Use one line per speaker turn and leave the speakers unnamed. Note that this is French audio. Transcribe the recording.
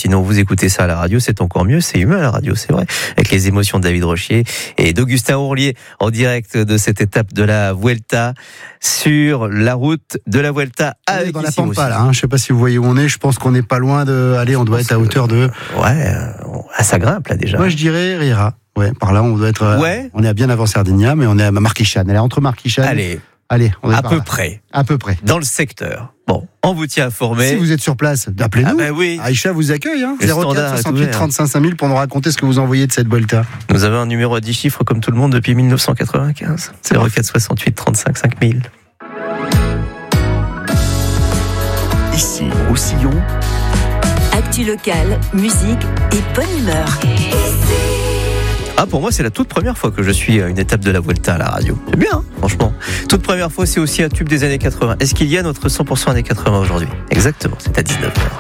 sinon vous écoutez ça à la radio, c'est encore mieux, c'est humain à la radio, c'est vrai, avec les émotions de David Rochier et d'Augustin Ourlier en direct de cette étape de la Vuelta sur la route de la Vuelta avec
dans la Pampa là, je sais pas si vous voyez où on est, je pense qu'on n'est pas loin de... Allez, on doit être à hauteur de...
Ouais, ça grimpe là déjà.
Moi je dirais Riera, ouais, par là on doit être... On est bien avant Sardinia, mais on est à Marquichane, elle est entre Marquichane... Allez, on est
à peu près.
À peu près.
Dans le secteur. Bon, on vous tient informé.
Si vous êtes sur place, appelez-nous.
Ah ben oui.
Aïcha vous accueille,
04
68 35 5000 pour nous raconter ce que vous envoyez de cette Vuelta.
Nous avons un numéro à 10 chiffres comme tout le monde depuis 1995. 04 68 35 5000.
Ici, Roussillon.
Actu locale, musique et bonne humeur.
Ah, pour moi, c'est la toute première fois que je suis à une étape de la Vuelta à la radio. C'est bien, franchement. Toute première fois, c'est aussi un tube des années 80. Est-ce qu'il y a notre 100% années 80 aujourd'hui ? Exactement, c'est à 19h.